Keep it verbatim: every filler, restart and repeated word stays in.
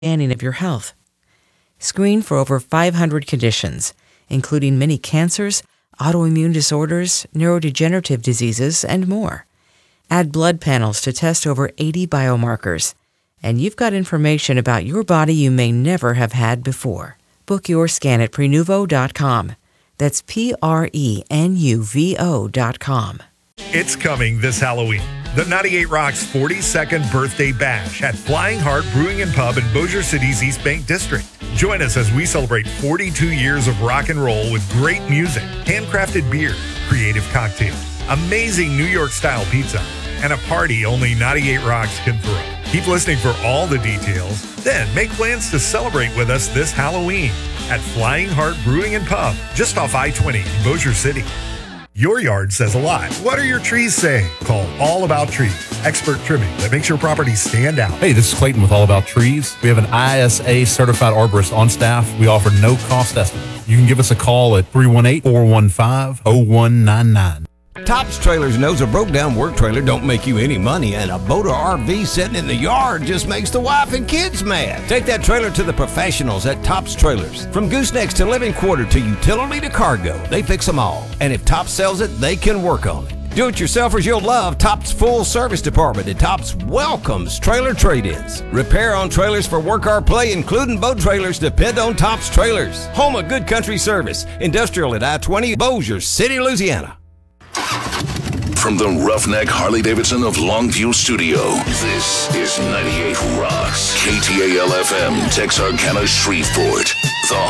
understanding of your health. Screen for over five hundred conditions, including many cancers, autoimmune disorders, neurodegenerative diseases, and more. Add blood panels to test over eighty biomarkers, and you've got information about your body you may never have had before. Book your scan at prenuvo dot com. That's P R E N U V O dot com. It's coming this Halloween. The ninety-eight Rocks forty-second Birthday Bash at Flying Heart Brewing and Pub in Bossier City's East Bank District. Join us as we celebrate forty-two years of rock and roll with great music, handcrafted beer, creative cocktails, amazing New York-style pizza, and a party only ninety-eight Rocks can throw. Keep listening for all the details. Then make plans to celebrate with us this Halloween at Flying Heart Brewing and Pub, just off I twenty in Bossier City. Your yard says a lot. What are your trees saying? Call All About Trees, expert trimming that makes your property stand out. Hey, this is Clayton with All About Trees. We have an I S A certified arborist on staff. We offer no cost estimate. You can give us a call at three one eight, four one five, zero one nine nine. Tops Trailers knows a broke-down work trailer don't make you any money, and a boat or R V sitting in the yard just makes the wife and kids mad. Take that trailer to the professionals at Tops Trailers. From goosenecks to living quarter to utility to cargo, they fix them all. And if Tops sells it, they can work on it. Do-it-yourselfers you'll love Tops Full Service Department at Tops welcomes trailer trade-ins. Repair on trailers for work or play, including boat trailers, depend on Tops Trailers. Home of good country service. Industrial at I twenty, Bossier City, Louisiana. From the Roughneck Harley-Davidson of Longview Studio, this is ninety-eight Rocks, K T A L F M, Texarkana, Shreveport, the